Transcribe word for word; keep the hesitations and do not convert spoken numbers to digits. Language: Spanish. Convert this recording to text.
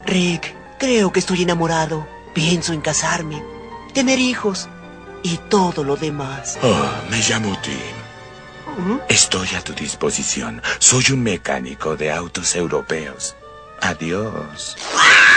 Rick, creo que estoy enamorado. Pienso en casarme, tener hijos y todo lo demás. Oh, me llamo Tim. ¿Mm? Estoy a tu disposición. Soy un mecánico de autos europeos. Adiós.